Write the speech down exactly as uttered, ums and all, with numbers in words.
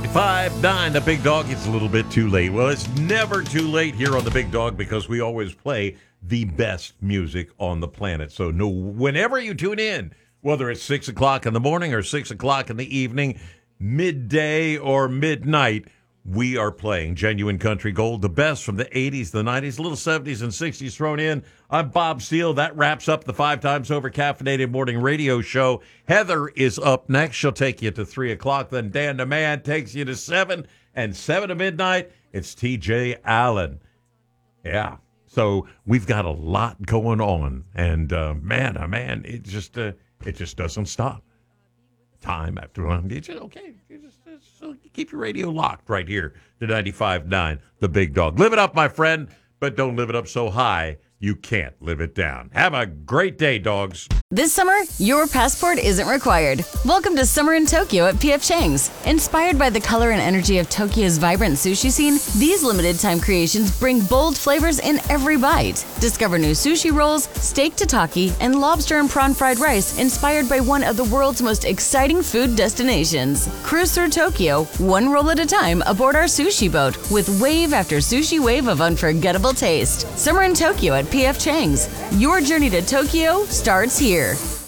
ninety-five point nine, The Big Dog. It's a little bit too late. Well, it's never too late here on The Big Dog because we always play the best music on the planet. So no, whenever you tune in, whether it's six o'clock in the morning or six o'clock in the evening, midday or midnight, we are playing genuine country gold, the best from the eighties, the nineties, a little seventies and sixties thrown in. I'm Bob Steele. That wraps up the five times over caffeinated morning radio show. Heather is up next. She'll take you to three o'clock. Then Dan the Man takes you to seven, and seven to midnight, it's T J Allen. Yeah. So we've got a lot going on, and uh, man, oh man, it just uh, it just doesn't stop. Time after time, it's just, okay. You just, just so keep your radio locked right here to ninety-five point nine, The Big Dog. Live it up, my friend, but don't live it up so high you can't live it down. Have a great day, dogs. This summer, your passport isn't required. Welcome to Summer in Tokyo at P F Chang's. Inspired by the color and energy of Tokyo's vibrant sushi scene, these limited-time creations bring bold flavors in every bite. Discover new sushi rolls, steak tataki, and lobster and prawn fried rice inspired by one of the world's most exciting food destinations. Cruise through Tokyo, one roll at a time aboard our sushi boat with wave after sushi wave of unforgettable taste. Summer in Tokyo at P F Chang's. Your journey to Tokyo starts here.